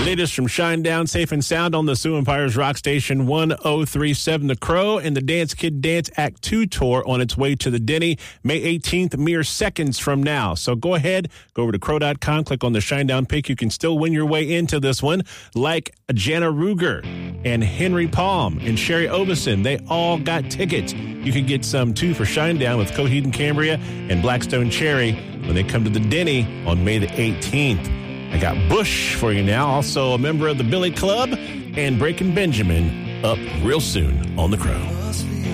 latest from Shinedown, safe and sound on the Sioux Empires Rock Station 1037 The Crow, and the Dance Kid Dance Act 2 tour on its way to the Denny May 18th, mere seconds from now. So go ahead, go over to crow.com, click on the Shinedown pick. You can still win your way into this one, like Jana Ruger and Henry Palm and Sherry Obeson. They all got tickets. You can get some too for Shinedown with Coheed and Cambria and Blackstone Cherry when they come to the Denny on May the 18th. I got Bush for you now, also a member of the Billy Club, and Breaking Benjamin up real soon on The Crow.